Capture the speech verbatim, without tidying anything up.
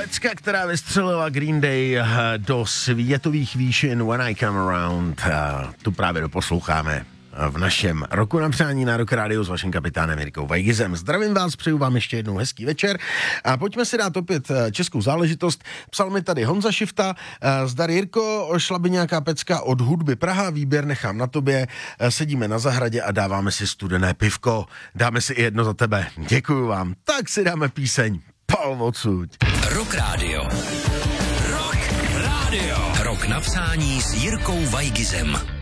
pecka, která vystřelila Green Day do světových výšin When I Come Around. Tu právě doposloucháme v našem Roku na přání na Rock Radio s vaším kapitánem Jirkou Vajgizem. Zdravím vás, přeju vám ještě jednou hezký večer a pojďme si dát opět českou záležitost. Psal mi tady Honza Šifta. Zdar Jirko, šla by nějaká pecka od Hudby Praha, výběr nechám na tobě. Sedíme na zahradě a dáváme si studené pivko. Dáme si i jedno za tebe. Děkuju vám. Tak si dáme píseň. Pal odsud. Rock Radio. Rock Radio. Rok na přání s Jirkou Vajgizem.